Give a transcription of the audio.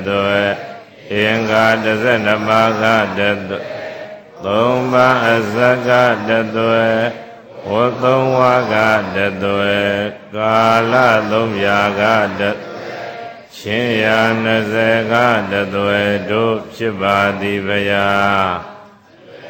သွေအင်္ဂါ12ပါးကတသွေသုံးပါးအစကတသွေဝတ်သုံးဝါကတသွေကာလ300ကတချင်းရာ20ကတသွေတို့ဖြစ်ပါသည်ဗျာ